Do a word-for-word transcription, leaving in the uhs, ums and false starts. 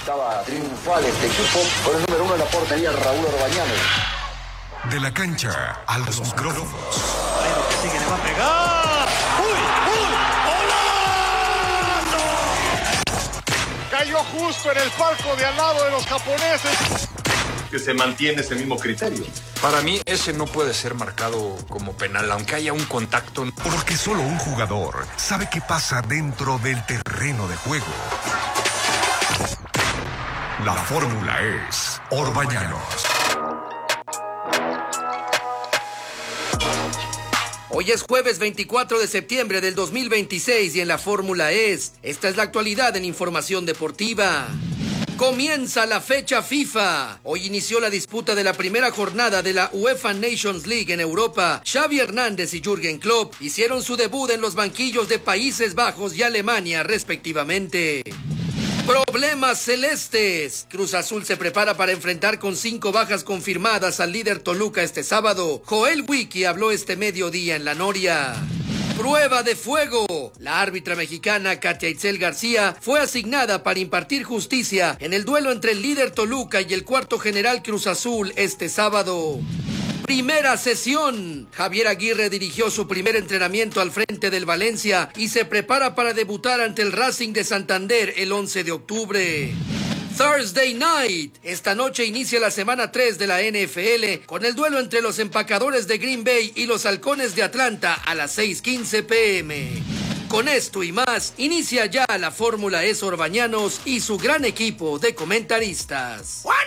Estaba triunfal este equipo con el número uno en la portería, Raúl Orbañanos. De la cancha a los micrófonos. Bueno, que sigue, le va a pegar. ¡Uy, uy! ¡Golazo! Cayó justo en el palco de al lado de los japoneses. Que se mantiene ese mismo criterio. Para mí ese no puede ser marcado como penal, aunque haya un contacto. Porque solo un jugador sabe qué pasa dentro del terreno de juego. La fórmula es Orbañanos. Hoy es jueves veinticuatro de septiembre del dos mil veintiséis y en la fórmula es, esta es la actualidad en información deportiva. Comienza la fecha FIFA. Hoy inició la disputa de la primera jornada de la UEFA Nations League en Europa. Xavi Hernández y Jürgen Klopp hicieron su debut en los banquillos de Países Bajos y Alemania, respectivamente. Problemas celestes. Cruz Azul se prepara para enfrentar con cinco bajas confirmadas al líder Toluca este sábado. Joel Wiki habló este mediodía en La Noria. Prueba de fuego. La árbitra mexicana Katia Itzel García fue asignada para impartir justicia en el duelo entre el líder Toluca y el cuarto general Cruz Azul este sábado. Primera sesión. Javier Aguirre dirigió su primer entrenamiento al frente del Valencia y se prepara para debutar ante el Racing de Santander el once de octubre. Thursday Night. Esta noche inicia la semana tres de la N F L con el duelo entre los empacadores de Green Bay y los halcones de Atlanta a las seis quince pm. Con esto y más, inicia ya la Fórmula E Orbañanos y su gran equipo de comentaristas. ¡Juan!